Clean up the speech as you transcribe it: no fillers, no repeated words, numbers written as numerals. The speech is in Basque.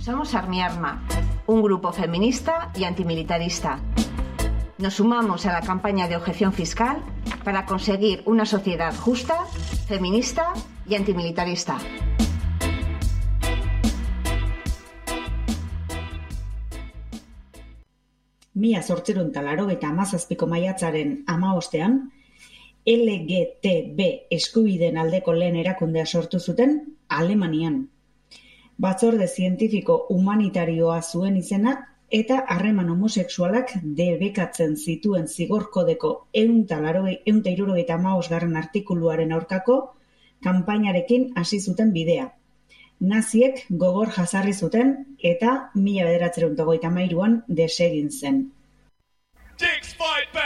Somos Armiarma, un grupo feminista y antimilitarista. Nos sumamos a la campaña de objeción fiscal para conseguir una sociedad justa, feminista y antimilitarista. Mila 1987ko maiatzaren 15ean, LGTB eskubideen aldeko lehen erakundea sortu zuten Alemanian. Batzorde zientifiko humanitarioa zuen izena eta harreman homosexualak debekatzen zituen zigor kodeko 175. artikuluaren aurkako kanpainarekin hasi zuten bidea. Naziek gogor jazarri zuten eta 1933an desegin zen.